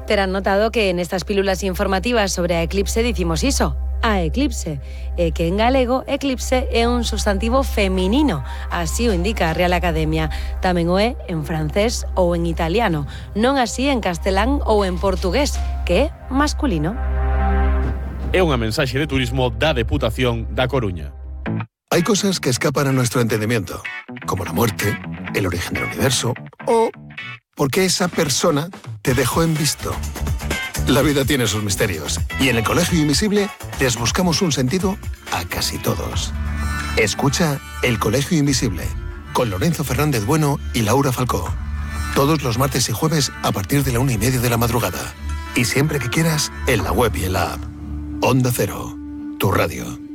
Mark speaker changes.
Speaker 1: Terán notado que en estas pílulas informativas sobre a eclipse dicimos iso, a eclipse, e que en galego eclipse é un substantivo feminino, así o indica a Real Academia. Tamén o é en francés ou en italiano, non así en castelán ou en portugués, que é masculino.
Speaker 2: É unha mensaxe de turismo da Deputación da Coruña.
Speaker 3: Hay cosas que escapan a nuestro entendimiento, como la muerte, el origen del universo o por qué esa persona te dejó en visto. La vida tiene sus misterios y en el Colegio Invisible les buscamos un sentido a casi todos. Escucha El Colegio Invisible con Lorenzo Fernández Bueno y Laura Falcó. Todos los martes y jueves a partir de la 1:30 de la madrugada. Y siempre que quieras en la web y en la app. Onda Cero, tu radio.